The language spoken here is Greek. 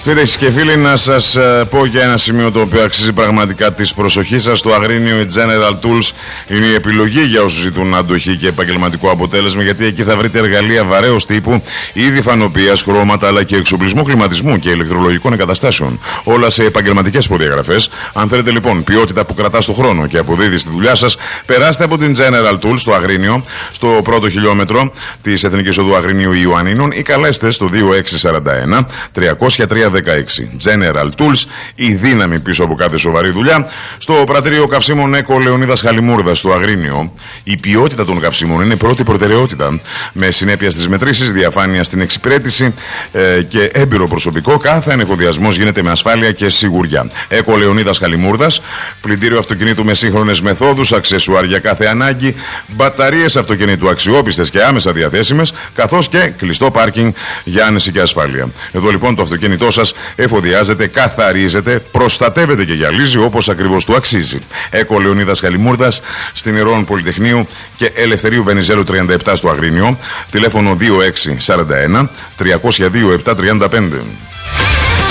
Φίλες και φίλοι, να σας πω για ένα σημείο το οποίο αξίζει πραγματικά της προσοχής σας. Το Αγρίνιο, η General Tools είναι η επιλογή για όσους ζητούν αντοχή και επαγγελματικό αποτέλεσμα, γιατί εκεί θα βρείτε εργαλεία βαρέως τύπου, είδη φανοπίας, χρώματα αλλά και εξοπλισμό κλιματισμού και ηλεκτρολογικών εγκαταστάσεων. Όλα σε επαγγελματικές προδιαγραφές. Αν θέλετε λοιπόν ποιότητα που κρατά στο χρόνο και αποδίδει στη δουλειά σας, περάστε από την General Tools στο Αγρίνιο, στο πρώτο χιλιόμετρο της Εθνικής Οδού Αγρινίου Ιωαννίνων, ή καλέστε στο 2641 303 16. General Tools, η δύναμη πίσω από κάθε σοβαρή δουλειά. Στο πρατήριο καυσίμων ΕΚΟ Λεωνίδας Χαλιμούρδας στο Αγρίνιο, η ποιότητα των καυσίμων είναι πρώτη προτεραιότητα. Με συνέπεια στις μετρήσεις, διαφάνεια στην εξυπηρέτηση και έμπειρο προσωπικό, κάθε ανεφοδιασμός γίνεται με ασφάλεια και σιγουριά. ΕΚΟ Λεωνίδας Χαλιμούρδας, πλυντήριο αυτοκινήτου με σύγχρονες μεθόδους, αξεσουάρ για κάθε ανάγκη, μπαταρίες αυτοκινήτου αξιόπιστες και άμεσα διαθέσιμες, καθώς και κλειστό πάρκινγκ για άνεση και ασφάλεια. Εδώ λοιπόν το αυτοκίνητό σας εφοδιάζεται, καθαρίζεται, προστατεύεται και γυαλίζει όπως ακριβώς του αξίζει. ΕΚΟ Λεωνίδας Χαλιμούρδας, στην Ηρών Πολυτεχνείου και Ελευθερίου Βενιζέλου 37 στο Αγρίνιο. Τηλέφωνο 2641 302 735.